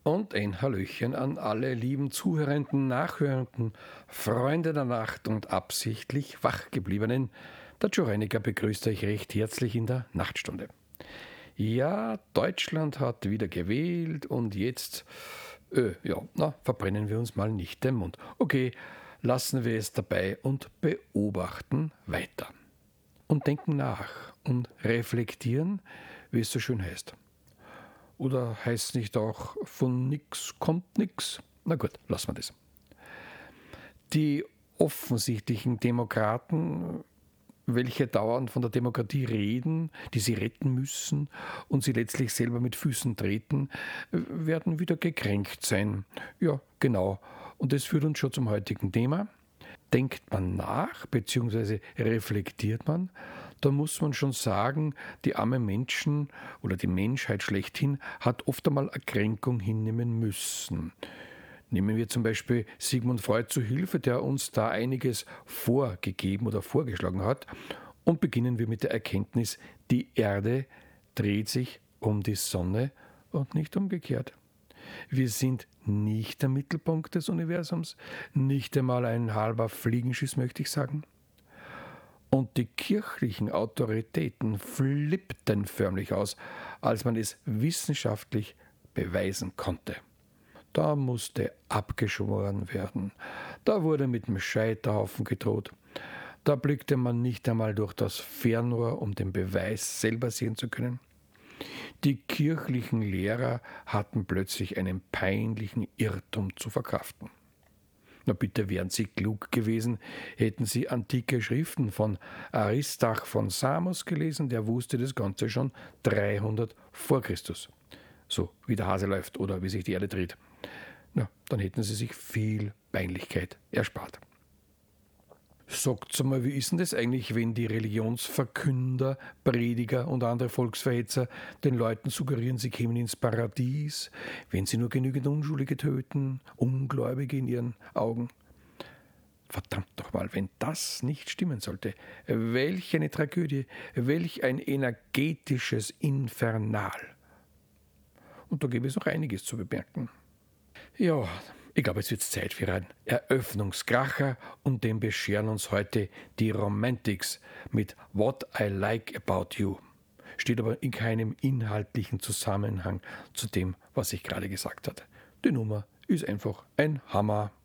Und ein Hallöchen an alle lieben Zuhörenden, Nachhörenden, Freunde der Nacht und absichtlich Wachgebliebenen. Der Joe Reiniger begrüßt euch recht herzlich in der Nachtstunde. Ja, Deutschland hat wieder gewählt und jetzt, verbrennen wir uns mal nicht den Mund. Okay, lassen wir es dabei und beobachten weiter. Und denken nach und reflektieren, wie es so schön heißt. Oder heißt es nicht auch, von nix kommt nix? Na gut, lassen wir das. Die offensichtlichen Demokraten, welche dauernd von der Demokratie reden, die sie retten müssen und sie letztlich selber mit Füßen treten, werden wieder gekränkt sein. Ja, genau. Und das führt uns schon zum heutigen Thema. Denkt man nach, beziehungsweise reflektiert man, dann muss man schon sagen, die armen Menschen oder die Menschheit schlechthin hat oft einmal eine Kränkung hinnehmen müssen. Nehmen wir zum Beispiel Sigmund Freud zu Hilfe, der uns da einiges vorgegeben oder vorgeschlagen hat. Und beginnen wir mit der Erkenntnis, die Erde dreht sich um die Sonne und nicht umgekehrt. Wir sind nicht der Mittelpunkt des Universums, nicht einmal ein halber Fliegenschiss, möchte ich sagen. Und die kirchlichen Autoritäten flippten förmlich aus, als man es wissenschaftlich beweisen konnte. Da musste abgeschworen werden. Da wurde mit dem Scheiterhaufen gedroht. Da blickte man nicht einmal durch das Fernrohr, um den Beweis selber sehen zu können. Die kirchlichen Lehrer hatten plötzlich einen peinlichen Irrtum zu verkraften. Na bitte, wären sie klug gewesen, hätten sie antike Schriften von Aristarch von Samos gelesen, der wusste das Ganze schon 300 vor Christus. So wie der Hase läuft oder wie sich die Erde dreht. Na, dann hätten sie sich viel Peinlichkeit erspart. Sagt's mal, wie ist denn das eigentlich, wenn die Religionsverkünder, Prediger und andere Volksverhetzer den Leuten suggerieren, sie kämen ins Paradies, wenn sie nur genügend Unschuldige töten, Ungläubige in ihren Augen? Verdammt doch mal, wenn das nicht stimmen sollte. Welch eine Tragödie, welch ein energetisches Infernal. Und da gäbe es noch einiges zu bemerken. Ja, ich glaube, es wird Zeit für einen Eröffnungskracher und den bescheren uns heute die Romantics mit What I Like About You. Steht aber in keinem inhaltlichen Zusammenhang zu dem, was ich gerade gesagt hatte. Die Nummer ist einfach ein Hammer.